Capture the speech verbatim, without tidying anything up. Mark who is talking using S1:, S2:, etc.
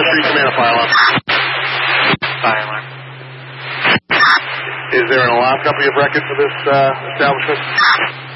S1: Street Command, a fire alarm.
S2: Fire alarm.
S1: Is there an alarm company of record for this uh, establishment?